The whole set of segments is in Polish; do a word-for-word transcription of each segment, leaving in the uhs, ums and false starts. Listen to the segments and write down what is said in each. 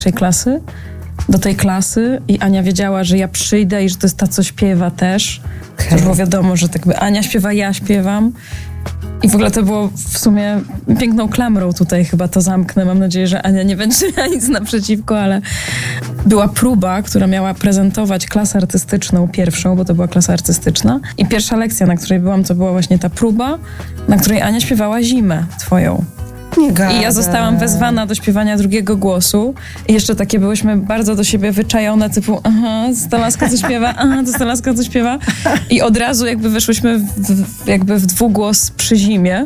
naszej klasy, do tej klasy i Ania wiedziała, że ja przyjdę i że to jest ta, co śpiewa też. Okay. To było wiadomo, że tak by Ania śpiewa, ja śpiewam. I w ogóle to było w sumie piękną klamrą tutaj, chyba to zamknę. Mam nadzieję, że Ania nie będzie miała nic naprzeciwko, ale była próba, która miała prezentować klasę artystyczną pierwszą, bo to była klasa artystyczna. I pierwsza lekcja, na której byłam, to była właśnie ta próba, na której Ania śpiewała Zimę twoją. Nie gada. I ja zostałam wezwana do śpiewania drugiego głosu. I jeszcze takie byłyśmy bardzo do siebie wyczajone, typu aha, to laska co śpiewa, aha, to laska co śpiewa. I od razu jakby weszłyśmy w, w, jakby w dwugłos przy Zimie.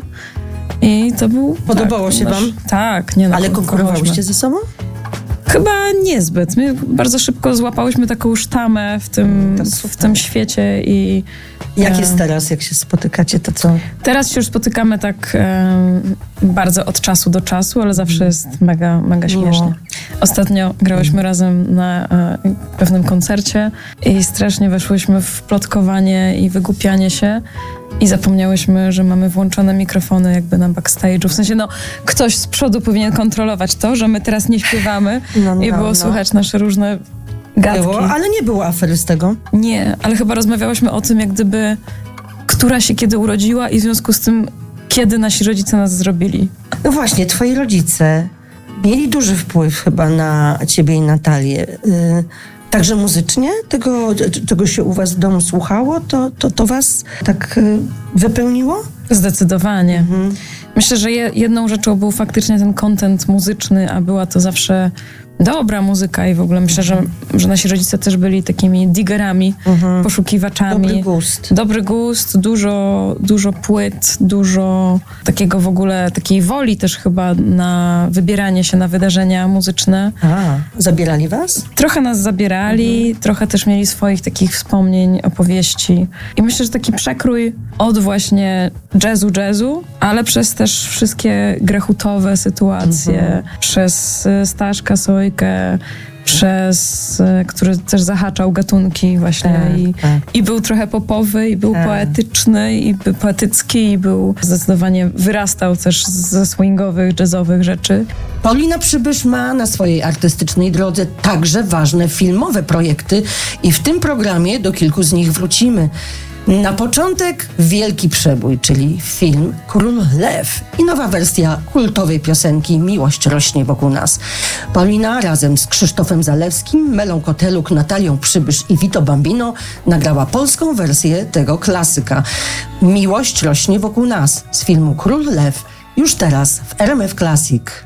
I to był... Podobało tak, się nasz, wam? Tak. Nie, no, ale konkurowałyście ze sobą? Chyba niezbyt. My bardzo szybko złapałyśmy taką sztamę w tym, w tym świecie i... Jak jest teraz, jak się spotykacie, to co? Teraz się już spotykamy tak e, bardzo od czasu do czasu, ale zawsze jest mega, mega śmiesznie. Ostatnio grałyśmy razem na e, pewnym koncercie i strasznie weszłyśmy w plotkowanie i wygłupianie się i zapomniałyśmy, że mamy włączone mikrofony jakby na backstage'u. W sensie, no, ktoś z przodu powinien kontrolować to, że my teraz nie śpiewamy no, no, i było no. słychać nasze różne gadki. Było, ale nie było afery z tego. Nie, ale chyba rozmawiałyśmy o tym, jak gdyby która się kiedy urodziła i w związku z tym, kiedy nasi rodzice nas zrobili. No właśnie, twoi rodzice mieli duży wpływ chyba na ciebie i Natalię. Yy, także muzycznie tego, czego się u was w domu słuchało, to, to, to was tak yy, wypełniło? Zdecydowanie. Mhm. Myślę, że je, jedną rzeczą był faktycznie ten content muzyczny, a była to zawsze dobra muzyka i w ogóle myślę, że, że nasi rodzice też byli takimi diggerami, mhm. poszukiwaczami. Dobry gust. Dobry gust, dużo, dużo płyt, dużo takiego w ogóle, takiej woli też chyba na wybieranie się na wydarzenia muzyczne. A, zabierali was? Trochę nas zabierali, mhm. trochę też mieli swoich takich wspomnień, opowieści. I myślę, że taki przekrój od właśnie jazzu, jazzu, ale przez też wszystkie grechutowe sytuacje, mhm. przez Staszka Sojkę, przez, który też zahaczał gatunki właśnie tak, i, tak. i był trochę popowy, i był tak. poetyczny, i był poetycki, i był zdecydowanie wyrastał też ze swingowych, jazzowych rzeczy. Paulina Przybysz ma na swojej artystycznej drodze także ważne filmowe projekty i w tym programie do kilku z nich wrócimy. Na początek wielki przebój, czyli film Król Lew i nowa wersja kultowej piosenki Miłość rośnie wokół nas. Paulina razem z Krzysztofem Zalewskim, Melą Koteluk, Natalią Przybysz i Vito Bambino nagrała polską wersję tego klasyka. Miłość rośnie wokół nas z filmu Król Lew już teraz w R M F Classic.